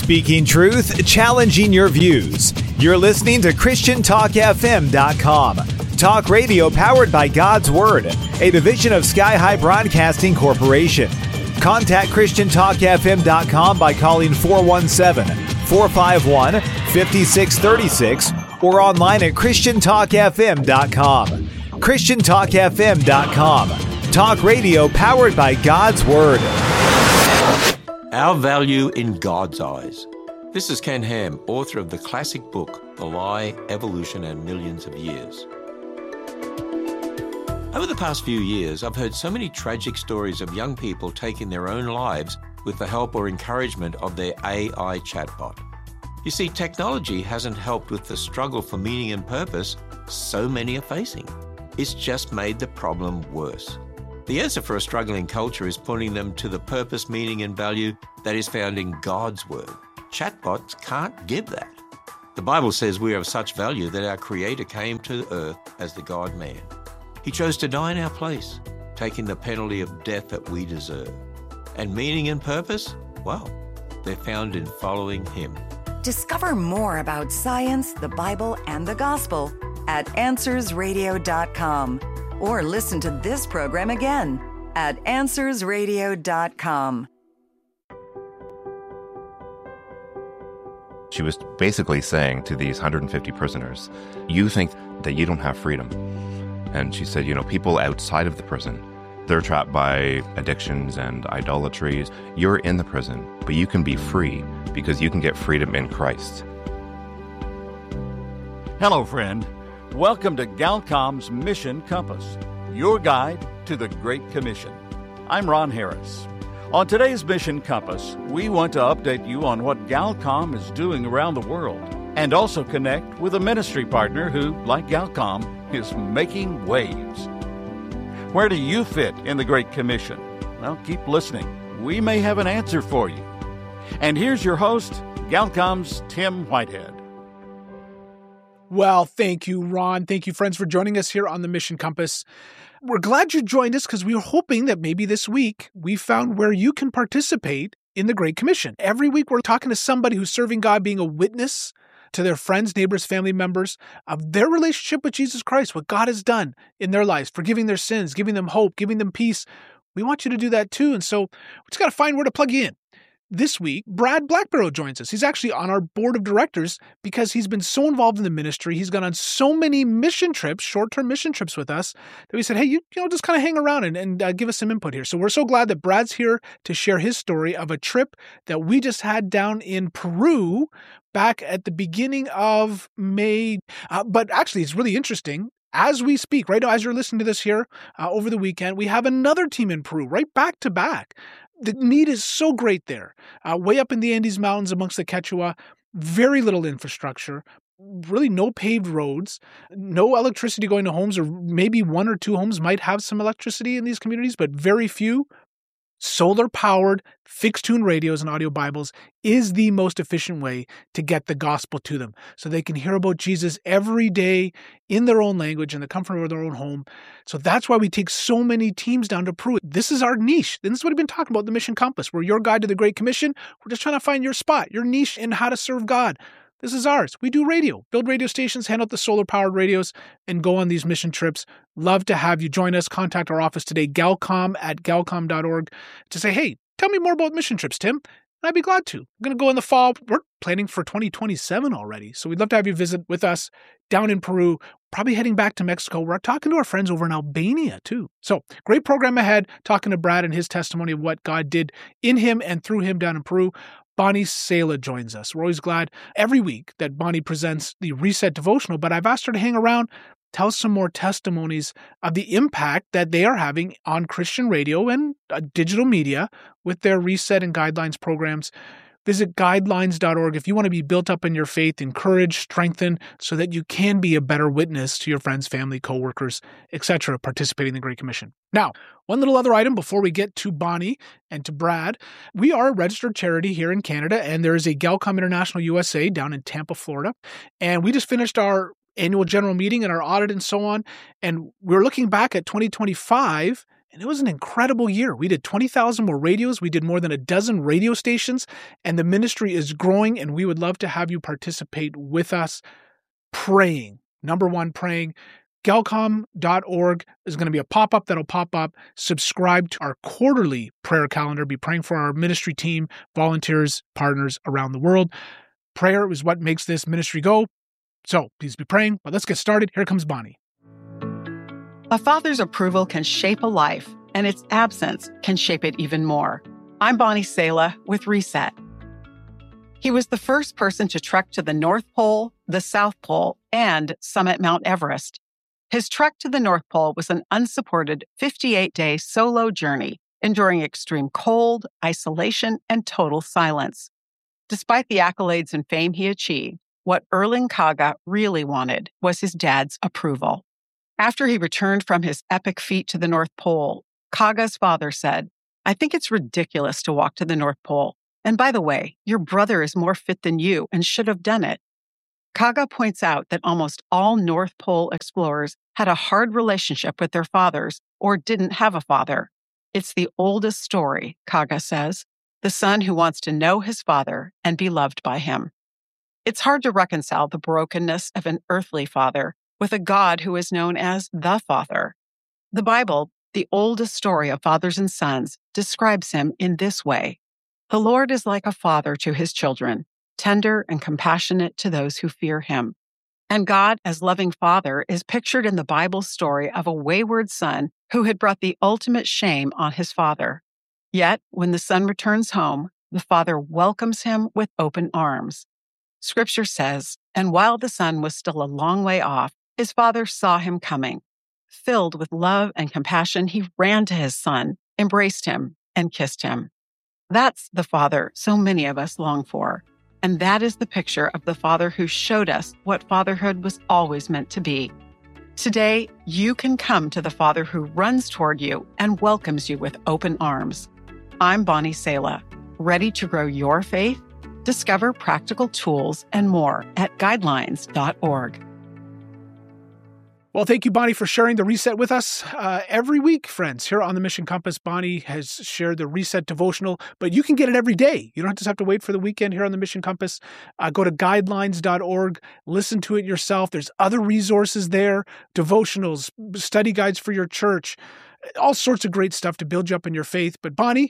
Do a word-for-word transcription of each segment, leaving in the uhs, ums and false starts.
Speaking truth, challenging your views. You're listening to Christian Talk F M dot com. Talk radio powered by God's Word, a division of Sky High Broadcasting Corporation. Contact Christian Talk F M dot com by calling four one seven, four five one, five six three six or online at Christian Talk F M dot com. Christian Talk F M dot com. Talk radio powered by God's Word. Our value in God's eyes. This is Ken Ham, author of the classic book, The Lie, Evolution and Millions of Years. Over the past few years, I've heard so many tragic stories of young people taking their own lives with the help or encouragement of their A I chatbot. You see, technology hasn't helped with the struggle for meaning and purpose so many are facing. It's just made the problem worse. The answer for a struggling culture is pointing them to the purpose, meaning, and value that is found in God's Word. Chatbots can't give that. The Bible says we are of such value that our Creator came to earth as the God-man. He chose to die in our place, taking the penalty of death that we deserve. And meaning and purpose? Well, they're found in following Him. Discover more about science, the Bible, and the gospel at answers radio dot com. Or listen to this program again at answers radio dot com. She was basically saying to these one hundred fifty prisoners, you think that you don't have freedom. And she said, you know, people outside of the prison, they're trapped by addictions and idolatries. You're in the prison, but you can be free because you can get freedom in Christ. Hello, friend. Welcome to Galcom's Mission Compass, your guide to the Great Commission. I'm Ron Harris. On today's Mission Compass, we want to update you on what Galcom is doing around the world and also connect with a ministry partner who, like Galcom, is making waves. Where do you fit in the Great Commission? Well, keep listening. We may have an answer for you. And here's your host, Galcom's Tim Whitehead. Well, thank you, Ron. Thank you, friends, for joining us here on the Mission Compass. We're glad you joined us because we were hoping that maybe this week we found where you can participate in the Great Commission. Every week we're talking to somebody who's serving God, being a witness to their friends, neighbors, family members of their relationship with Jesus Christ, what God has done in their lives, forgiving their sins, giving them hope, giving them peace. We want you to do that too. And so we just got to find where to plug you in. This week, Brad Blackbarrow joins us. He's actually on our board of directors because he's been so involved in the ministry. He's gone on so many mission trips, short-term mission trips with us, that we said, hey, you, you know, just kind of hang around and, and uh, give us some input here. So we're so glad that Brad's here to share his story of a trip that we just had down in Peru back at the beginning of May. Uh, but actually, it's really interesting. As we speak, right now, as you're listening to this here uh, over the weekend, we have another team in Peru, right back to back. The need is so great there. Uh, way up in the Andes Mountains amongst the Quechua, very little infrastructure, really no paved roads, no electricity going to homes, or maybe one or two homes might have some electricity in these communities, but very few. Solar-powered fixed-tune radios and audio Bibles is the most efficient way to get the gospel to them so they can hear about Jesus every day in their own language in the comfort of their own home. So that's why we take so many teams down to Peru. This is our niche. This is what we've been talking about, the Mission Compass. We're your guide to the Great Commission. We're just trying to find your spot, your niche in how to serve God. This is ours. We do radio, build radio stations, hand out the solar-powered radios, and go on these mission trips. Love to have you join us. Contact our office today, galcom at galcom dot org, to say, hey, tell me more about mission trips, Tim. And I'd be glad to. I'm going to go in the fall. We're planning for twenty twenty-seven already. So we'd love to have you visit with us down in Peru, probably heading back to Mexico. We're talking to our friends over in Albania, too. So great program ahead, talking to Brad and his testimony of what God did in him and through him down in Peru. Bonnie Sala joins us. We're always glad every week that Bonnie presents the Reset Devotional, but I've asked her to hang around, tell some more testimonies of the impact that they are having on Christian radio and uh, digital media with their Reset and Guidelines programs. Visit guidelines dot org if you want to be built up in your faith, encouraged, strengthened, so that you can be a better witness to your friends, family, coworkers, et cetera, participating in the Great Commission. Now, one little other item before we get to Bonnie and to Brad. We are a registered charity here in Canada, and there is a Galcom International U S A down in Tampa, Florida. And we just finished our annual general meeting and our audit and so on. And we're looking back at twenty twenty-five And it was an incredible year. We did twenty thousand more radios. We did more than a dozen radio stations, and the ministry is growing, and we would love to have you participate with us praying. Number one, praying. Galcom dot org is going to be a pop-up that'll pop up. Subscribe to our quarterly prayer calendar. Be praying for our ministry team, volunteers, partners around the world. Prayer is what makes this ministry go. So please be praying. But let's get started. Here comes Bonnie. A father's approval can shape a life, and its absence can shape it even more. I'm Bonnie Sala with Reset. He was the first person to trek to the North Pole, the South Pole, and summit Mount Everest. His trek to the North Pole was an unsupported fifty-eight day solo journey, enduring extreme cold, isolation, and total silence. Despite the accolades and fame he achieved, what Erling Kagge really wanted was his dad's approval. After he returned from his epic feat to the North Pole, Kagge's father said, "I think it's ridiculous to walk to the North Pole. And by the way, your brother is more fit than you and should have done it." Kagge points out that almost all North Pole explorers had a hard relationship with their fathers or didn't have a father. It's the oldest story, Kagge says, the son who wants to know his father and be loved by him. It's hard to reconcile the brokenness of an earthly father with a God who is known as the Father. The Bible, the oldest story of fathers and sons, describes him in this way. The Lord is like a father to his children, tender and compassionate to those who fear him. And God, as loving father, is pictured in the Bible story of a wayward son who had brought the ultimate shame on his father. Yet, when the son returns home, the father welcomes him with open arms. Scripture says, "And while the son was still a long way off, his father saw him coming. Filled with love and compassion, he ran to his son, embraced him, and kissed him." That's the father so many of us long for. And that is the picture of the Father who showed us what fatherhood was always meant to be. Today, you can come to the Father who runs toward you and welcomes you with open arms. I'm Bonnie Sala, ready to grow your faith? Discover practical tools and more at guidelines dot org. Well, thank you, Bonnie, for sharing the Reset with us. Uh, every week, friends, here on the Mission Compass, Bonnie has shared the Reset devotional, but you can get it every day. You don't just have to wait for the weekend here on the Mission Compass. Uh, go to guidelines dot org, listen to it yourself. There's other resources there, devotionals, study guides for your church, all sorts of great stuff to build you up in your faith. But Bonnie,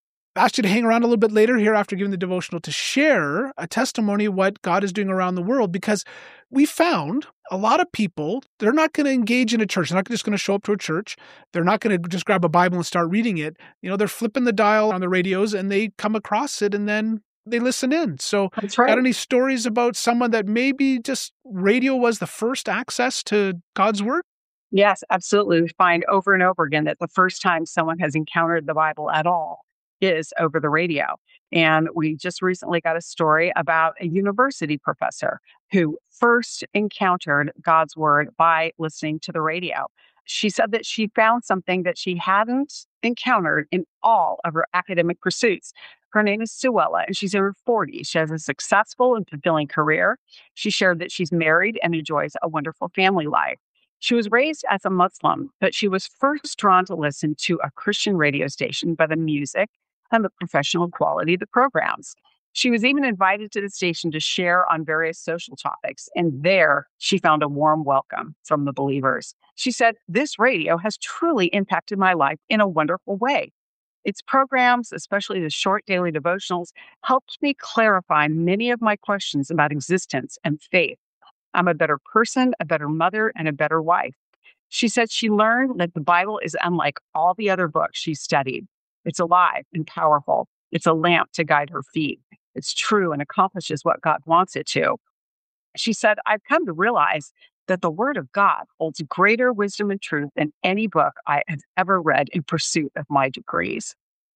I asked you to hang around a little bit later here after giving the devotional to share a testimony of what God is doing around the world, because we found a lot of people, they're not going to engage in a church. They're not just going to show up to a church. They're not going to just grab a Bible and start reading it. You know, they're flipping the dial on the radios and they come across it and then they listen in. So That's right. Got any stories about someone that maybe just radio was the first access to God's Word? Yes, absolutely. We find over and over again that the first time someone has encountered the Bible at all is over the radio. And we just recently got a story about a university professor who first encountered God's Word by listening to the radio. She said that she found something that she hadn't encountered in all of her academic pursuits. Her name is Suella, and she's in her forties. She has a successful and fulfilling career. She shared that she's married and enjoys a wonderful family life. She was raised as a Muslim, but she was first drawn to listen to a Christian radio station by the music and the professional quality of the programs. She was even invited to the station to share on various social topics, and there she found a warm welcome from the believers. She said, "This radio has truly impacted my life in a wonderful way. Its programs, especially the short daily devotionals, helped me clarify many of my questions about existence and faith. I'm a better person, a better mother, and a better wife." She said she learned that the Bible is unlike all the other books she studied. It's alive and powerful. It's a lamp to guide her feet. It's true and accomplishes what God wants it to. She said, "I've come to realize that the Word of God holds greater wisdom and truth than any book I have ever read in pursuit of my degrees."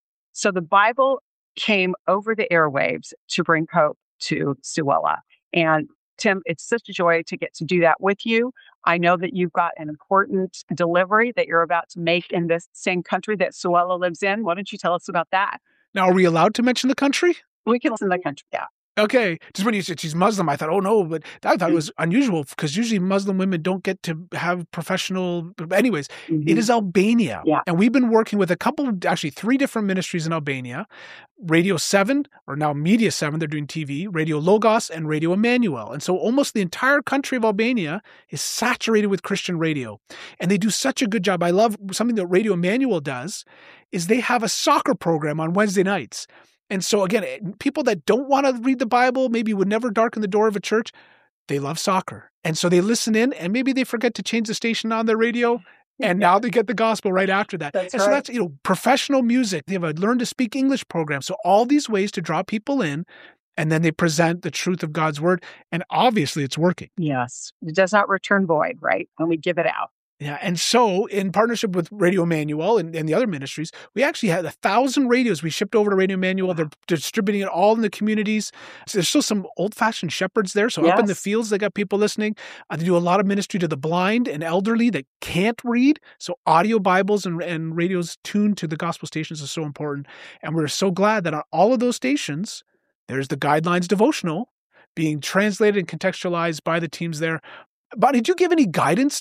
So the Bible came over the airwaves to bring hope to Suella. And Tim, it's such a joy to get to do that with you. I know that you've got an important delivery that you're about to make in this same country that Suella lives in. Why don't you tell us about that? Now, are we allowed to mention the country? We can listen to the country, yeah. Okay. Just when you said she's Muslim, I thought, oh no, but I thought it was unusual because usually Muslim women don't get to have professional. Anyways, mm-hmm. It is Albania. Yeah. And we've been working with a couple, actually three different ministries in Albania. Radio seven, or now Media seven, they're doing T V, Radio Logos, and Radio Emmanuel. And so almost the entire country of Albania is saturated with Christian radio. And they do such a good job. I love something that Radio Emmanuel does is they have a soccer program on Wednesday nights. And so again, people that don't want to read the Bible, maybe would never darken the door of a church, they love soccer. And so they listen in and maybe they forget to change the station on their radio. And now they get the gospel right after that. That's and right. so that's, you know, professional music. They have a learn to speak English program. So all these ways to draw people in, and then they present the truth of God's word. And obviously it's working. Yes. It does not return void, right? When we give it out. Yeah. And so in partnership with Radio Emmanuel and, and the other ministries, we actually had a thousand radios we shipped over to Radio Emmanuel. Wow. They're distributing it all in the communities. So there's still some old-fashioned shepherds there. So yes. Up in the fields, they got people listening. Uh, they do a lot of ministry to the blind and elderly that can't read. So audio Bibles and, and radios tuned to the gospel stations is so important. And we're so glad that on all of those stations, there's the Guidelines devotional being translated and contextualized by the teams there. Bonnie, did you give any guidance